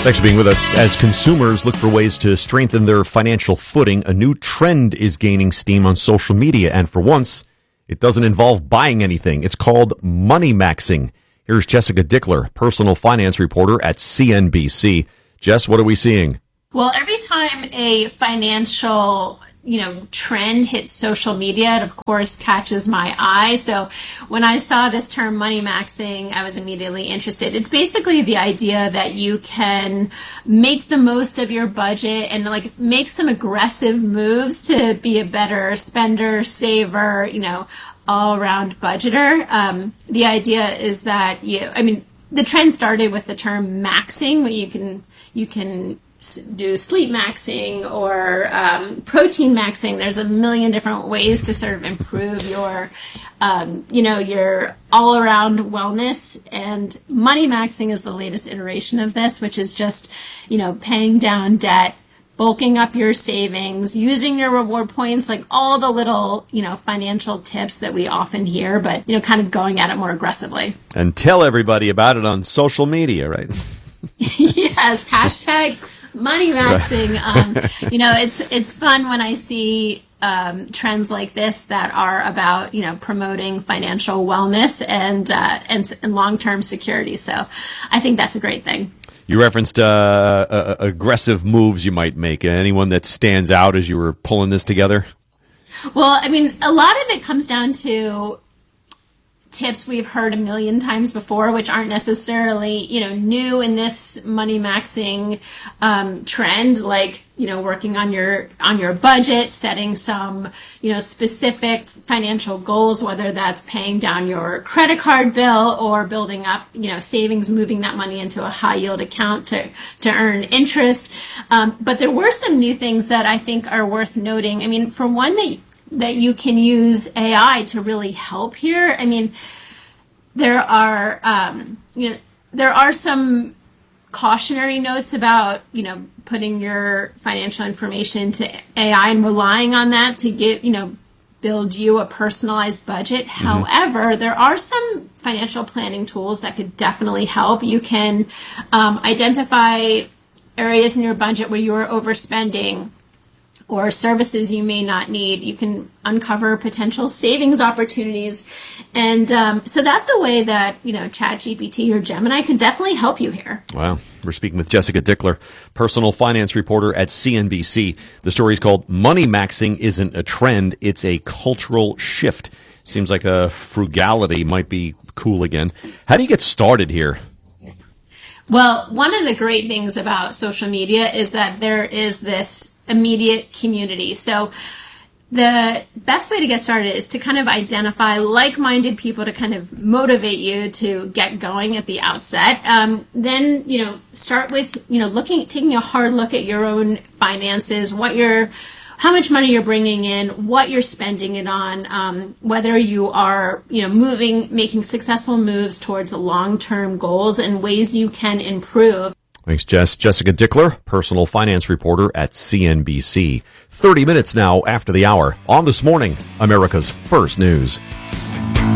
Thanks for being with us. As consumers look for ways to strengthen their financial footing, a new trend is gaining steam on social media. And for once, it doesn't involve buying anything. It's called money maxing. Here's Jessica Dickler, personal finance reporter at CNBC. Jess, what are we seeing? Well, every time a financial trend hits social media, it of course catches my eye. So when I saw this term money maxing, I was immediately interested. It's basically the idea that you can make the most of your budget and make some aggressive moves to be a better spender, saver, all around budgeter. The idea is that the trend started with the term maxing, where you can do sleep maxing or protein maxing. There's a million different ways to sort of improve your, your all-around wellness. And money maxing is the latest iteration of this, which is just, paying down debt, bulking up your savings, using your reward points, like all the little, financial tips that we often hear, but, kind of going at it more aggressively. And tell everybody about it on social media, right? Yes, hashtag money maxing. It's fun when I see trends like this that are about promoting financial wellness and long-term security. So I think that's a great thing. You referenced aggressive moves you might make. Anyone that stands out as you were pulling this together? Well, a lot of it comes down to tips we've heard a million times before, which aren't necessarily, new in this money maxing trend, like, working on your budget, setting some, specific financial goals, whether that's paying down your credit card bill or building up, savings, moving that money into a high yield account to earn interest. But there were some new things that I think are worth noting. For one, that you can use AI to really help here. There are some cautionary notes about, putting your financial information to AI and relying on that to build you a personalized budget. Mm-hmm. However, there are some financial planning tools that could definitely help. You can identify areas in your budget where you are overspending, or services you may not need. You can uncover potential savings opportunities. And so that's a way that, ChatGPT or Gemini could definitely help you here. Wow. We're speaking with Jessica Dickler, personal finance reporter at CNBC. The story is called Money Maxing Isn't a Trend, It's a Cultural Shift. Seems like a frugality might be cool again. How do you get started here? Well, one of the great things about social media is that there is this immediate community. So the best way to get started is to kind of identify like-minded people to kind of motivate you to get going at the outset. Then, start with, taking a hard look at your own finances, how much money you're bringing in, what you're spending it on, whether you are, making successful moves towards long-term goals and ways you can improve. Thanks, Jess. Jessica Dickler, personal finance reporter at CNBC. 30 minutes now after the hour on This Morning, America's First News.